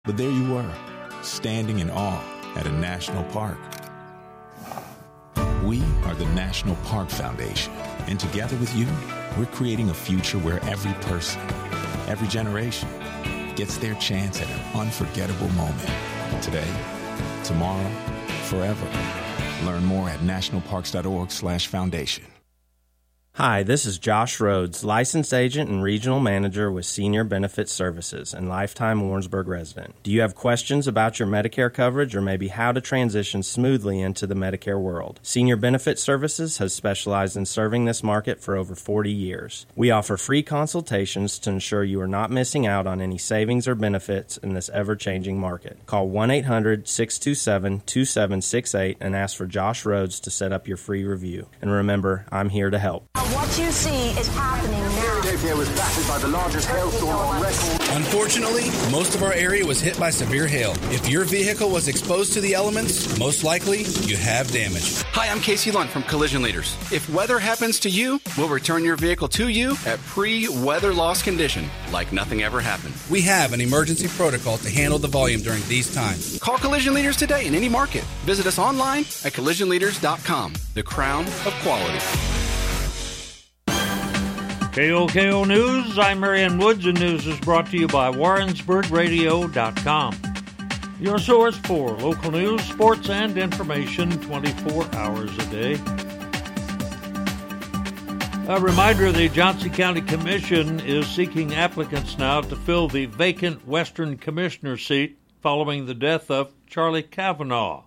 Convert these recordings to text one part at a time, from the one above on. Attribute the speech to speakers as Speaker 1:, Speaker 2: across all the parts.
Speaker 1: But there you were, standing in awe at a national park. We are the National Park Foundation, and together with you, we're creating a future where every person, every generation, gets their chance at an unforgettable moment. Today, tomorrow, forever. Learn more at nationalparks.org/foundation.
Speaker 2: Hi, this is Josh Rhodes, licensed agent and regional manager with Senior Benefits Services and lifetime Warrensburg resident. Do you have questions about your Medicare coverage or maybe how to transition smoothly into the Medicare world? Senior Benefits Services has specialized in serving this market for over 40 years. We offer free consultations to ensure you are not missing out on any savings or benefits in this ever-changing market. Call 1-800-627-2768 and ask for Josh Rhodes to set up your free review. And remember, I'm here to help.
Speaker 3: What you see is happening now.
Speaker 4: Philadelphia was battered by the largest hailstorm on record.
Speaker 5: Unfortunately, most of our area was hit by severe hail. If your vehicle was exposed to the elements, most likely you have damage.
Speaker 6: Hi, I'm Casey Lunt from Collision Leaders. If weather happens to you, we'll return your vehicle to you at pre-weather loss condition, like nothing ever happened.
Speaker 5: We have an emergency protocol to handle the volume during these times.
Speaker 6: Call Collision Leaders today in any market. Visit us online at collisionleaders.com, the crown of quality.
Speaker 7: KOKO News, I'm Marianne Woods, and news is brought to you by WarrensburgRadio.com. Your source for local news, sports, and information 24 hours a day. A reminder, the Johnson County Commission is seeking applicants now to fill the vacant Western Commissioner seat following the death of Charlie Kavanaugh.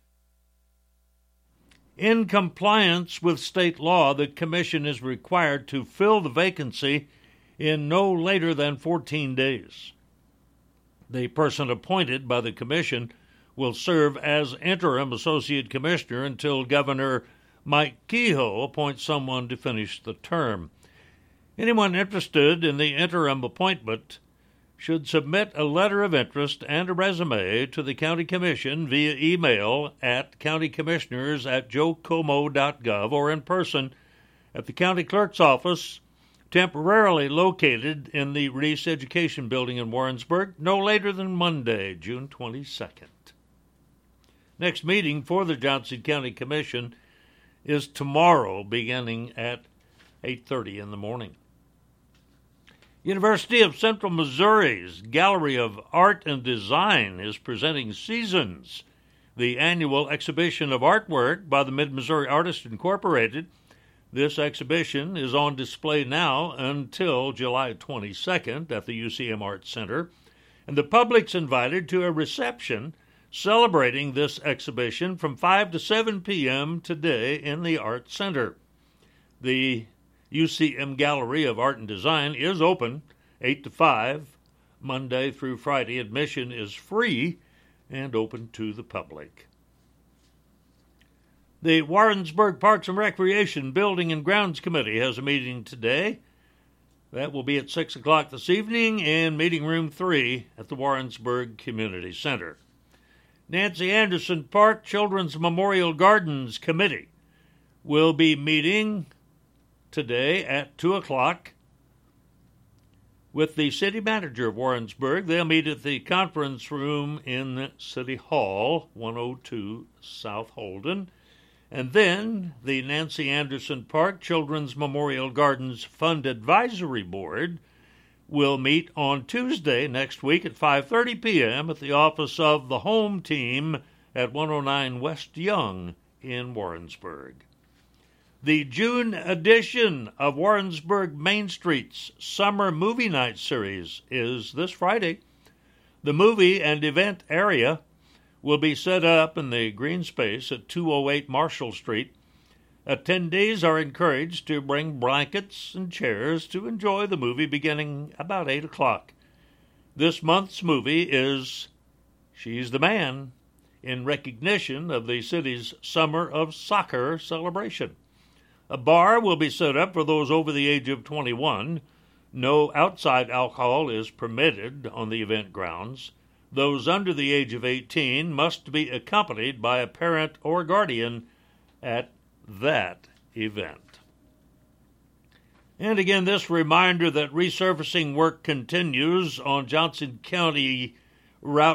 Speaker 7: In compliance with state law, the Commission is required to fill the vacancy in no later than 14 days. The person appointed by the Commission will serve as interim Associate Commissioner until Governor Mike Kehoe appoints someone to finish the term. Anyone interested in the interim appointment should submit a letter of interest and a resume to the County Commission via email at countycommissioners@joecomo.gov or in person at the County Clerk's office, temporarily located in the Reese Education Building in Warrensburg, no later than Monday, June 22nd. Next meeting for the Johnson County Commission is tomorrow, beginning at 8:30 in the morning. University of Central Missouri's Gallery of Art and Design is presenting Seasons, the annual exhibition of artwork by the Mid-Missouri Artists Incorporated. This exhibition is on display now until July 22nd at the UCM Arts Center, and the public's invited to a reception celebrating this exhibition from 5 to 7 p.m. today in the Arts Center. The UCM Gallery of Art and Design is open 8 to 5, Monday through Friday. Admission is free and open to the public. The Warrensburg Parks and Recreation Building and Grounds Committee has a meeting today. That will be at 6 o'clock this evening in Meeting Room 3 at the Warrensburg Community Center. Nancy Anderson Park Children's Memorial Gardens Committee will be meeting today at 2 o'clock with the city manager of Warrensburg. They'll meet at the conference room in City Hall, 102 South Holden. And then the Nancy Anderson Park Children's Memorial Gardens Fund Advisory Board will meet on Tuesday next week at 5:30 p.m. at the office of the home team at 109 West Young in Warrensburg. The June edition of Warrensburg Main Street's Summer Movie Night Series is this Friday. The movie and event area will be set up in the green space at 208 Marshall Street. Attendees are encouraged to bring blankets and chairs to enjoy the movie beginning about 8 o'clock. This month's movie is She's the Man, in recognition of the city's Summer of Soccer celebration. A bar will be set up for those over the age of 21. No outside alcohol is permitted on the event grounds. Those under the age of 18 must be accompanied by a parent or guardian at that event. And again, this reminder that resurfacing work continues on Johnson County Route